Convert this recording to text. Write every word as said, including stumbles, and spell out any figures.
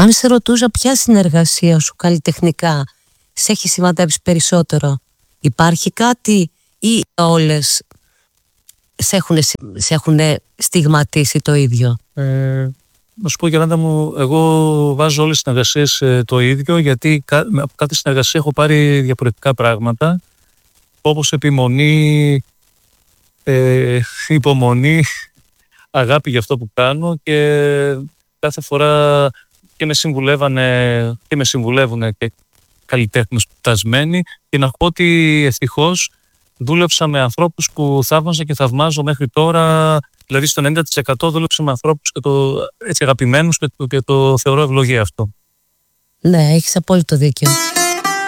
Αν σε ρωτούσα ποια συνεργασία σου καλλιτεχνικά σε έχει σημαδέψει περισσότερο, υπάρχει κάτι ή όλες σε έχουν, σε έχουν στιγματίσει το ίδιο? Ε, να σου πω, Γιάννα μου, εγώ βάζω όλες τις συνεργασίες ε, το ίδιο, γιατί κα, από κάθε συνεργασία έχω πάρει διαφορετικά πράγματα, όπως επιμονή, ε, υπομονή, αγάπη για αυτό που κάνω, και κάθε φορά και με συμβουλεύανε και με συμβουλεύουν και καλλιτέχνες φτασμένοι, και να πω ότι ευτυχώς δούλεψα με ανθρώπους που θαύμαζα και θαυμάζω μέχρι τώρα. Δηλαδή στο ενενήντα τοις εκατό δούλεψα με ανθρώπους και το, έτσι, αγαπημένους, και το, και το θεωρώ ευλογία αυτό. Ναι, έχεις απόλυτο δίκιο.